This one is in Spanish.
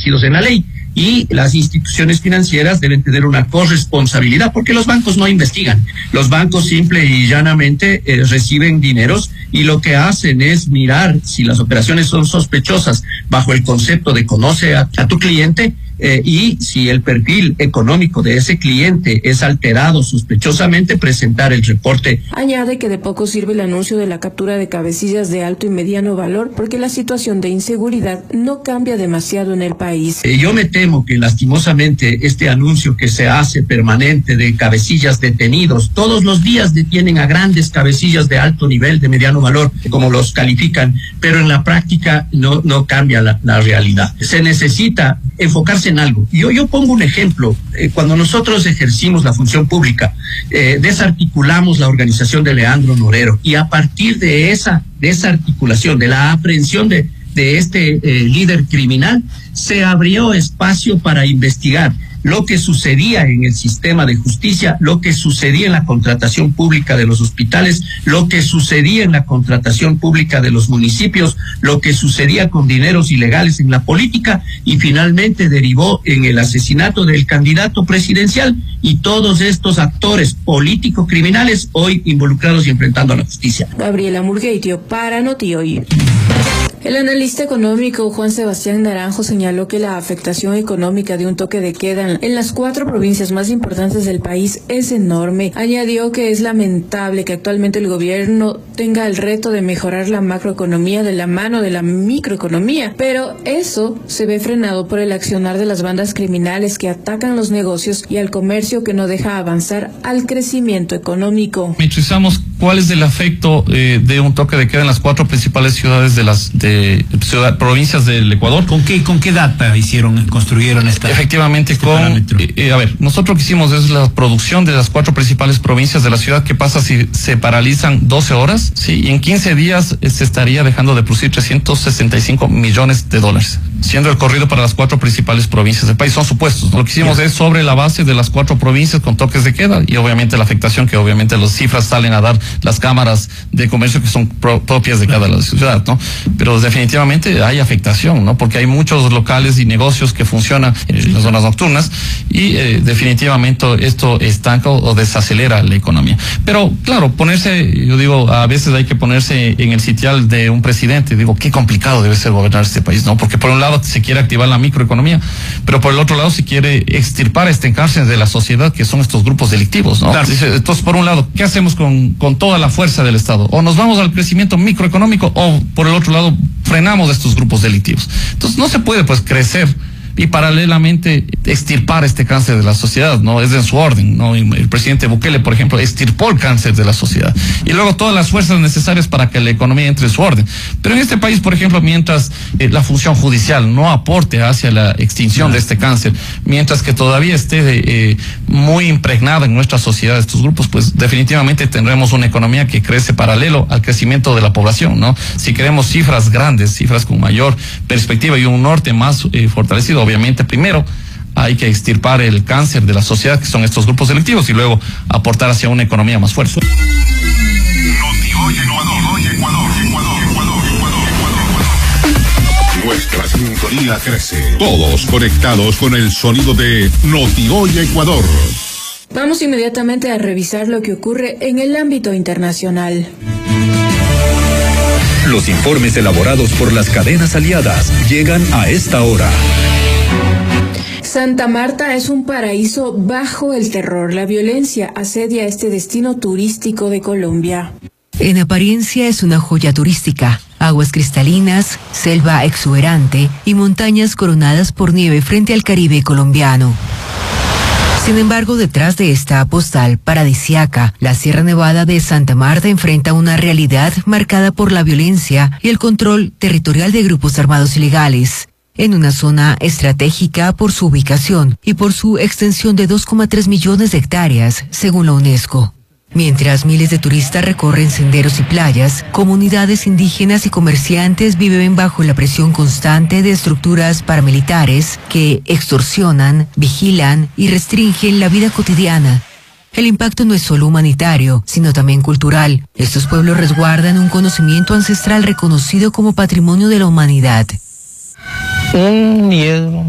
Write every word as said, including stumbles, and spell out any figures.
establecidos en la ley. Y las instituciones financieras deben tener una corresponsabilidad, porque los bancos no investigan. Los bancos simple y llanamente eh, reciben dineros y lo que hacen es mirar si las operaciones son sospechosas bajo el concepto de conoce a, a tu cliente. Eh, y si el perfil económico de ese cliente es alterado sospechosamente, presentar el reporte. Añade que de poco sirve el anuncio de la captura de cabecillas de alto y mediano valor, porque la situación de inseguridad no cambia demasiado en el país. Eh, yo me temo que lastimosamente este anuncio que se hace permanente de cabecillas detenidos, todos los días detienen a grandes cabecillas de alto nivel, de mediano valor, como los califican, pero en la práctica no, no cambia la, la realidad. Se necesita enfocarse en algo. Yo, yo pongo un ejemplo. Eh, cuando nosotros ejercimos la función pública, eh, desarticulamos la organización de Leandro Norero, y a partir de esa, de esa articulación, de la aprehensión de, de este eh, líder criminal, se abrió espacio para investigar lo que sucedía en el sistema de justicia, lo que sucedía en la contratación pública de los hospitales, lo que sucedía en la contratación pública de los municipios, lo que sucedía con dineros ilegales en la política, y finalmente derivó en el asesinato del candidato presidencial, y todos estos actores político-criminales hoy involucrados y enfrentando a la justicia. Gabriela Murgueitio para Notioy. El analista económico Juan Sebastián Naranjo señaló que la afectación económica de un toque de queda en las cuatro provincias más importantes del país es enorme. Añadió que es lamentable que actualmente el gobierno tenga el reto de mejorar la macroeconomía de la mano de la microeconomía, pero eso se ve frenado por el accionar de las bandas criminales que atacan los negocios y al comercio, que no deja avanzar al crecimiento económico. Analizamos cuál es el efecto eh, de un toque de queda en las cuatro principales ciudades de las de ciudad, provincias del Ecuador. ¿Con qué con qué data hicieron, construyeron esta? Efectivamente, este con eh, eh, a ver, nosotros lo que hicimos es la producción de las cuatro principales provincias de la ciudad. ¿Qué pasa si se paralizan doce horas? Sí, y en quince días eh, se estaría dejando de producir trescientos sesenta y cinco millones de dólares, siendo el corrido para las cuatro principales provincias del país. Son supuestos, ¿no? Lo que hicimos yeah. es sobre la base de las cuatro provincias con toques de queda, y obviamente la afectación que obviamente las cifras salen a dar las cámaras de comercio que son pro, propias de cada ciudad, ¿no? Pero definitivamente hay afectación, ¿no? Porque hay muchos locales y negocios que funcionan en las zonas nocturnas, y eh, definitivamente esto estanca o desacelera la economía. Pero claro, ponerse, yo digo, a veces hay que ponerse en el sitial de un presidente. Digo, qué complicado debe ser gobernar este país, ¿no? Porque por un lado se quiere activar la microeconomía, pero por el otro lado se quiere extirpar este cárcel de la sociedad, que son estos grupos delictivos, ¿no? Claro. Entonces, por un lado, ¿qué hacemos con, con toda la fuerza del Estado? O nos vamos al crecimiento microeconómico, o por el otro lado frenamos estos grupos delictivos. Entonces no se puede pues crecer y paralelamente extirpar este cáncer de la sociedad, ¿no? Es en su orden, ¿no? El presidente Bukele, por ejemplo, extirpó el cáncer de la sociedad, y luego todas las fuerzas necesarias para que la economía entre en su orden. Pero en este país, por ejemplo, mientras eh, la función judicial no aporte hacia la extinción de este cáncer, mientras que todavía esté eh, muy impregnada en nuestra sociedad estos grupos, pues definitivamente tendremos una economía que crece paralelo al crecimiento de la población, ¿no? Si queremos cifras grandes, cifras con mayor perspectiva y un norte más eh, fortalecido, obviamente primero hay que extirpar el cáncer de la sociedad, que son estos grupos delictivos, y luego aportar hacia una economía más fuerte. Nuestra sintonía crece. Todos conectados con el sonido de Notioy Ecuador. Vamos inmediatamente a revisar lo que ocurre en el ámbito internacional. Los informes elaborados por las cadenas aliadas llegan a esta hora. Santa Marta es un paraíso bajo el terror. La violencia asedia este destino turístico de Colombia. En apariencia es una joya turística. Aguas cristalinas, selva exuberante y montañas coronadas por nieve frente al Caribe colombiano. Sin embargo, detrás de esta postal paradisiaca, la Sierra Nevada de Santa Marta enfrenta una realidad marcada por la violencia y el control territorial de grupos armados ilegales. En una zona estratégica por su ubicación y por su extensión de dos coma tres millones de hectáreas, según la UNESCO. Mientras miles de turistas recorren senderos y playas, comunidades indígenas y comerciantes viven bajo la presión constante de estructuras paramilitares que extorsionan, vigilan y restringen la vida cotidiana. El impacto no es solo humanitario, sino también cultural. Estos pueblos resguardan un conocimiento ancestral reconocido como patrimonio de la humanidad. Un miedo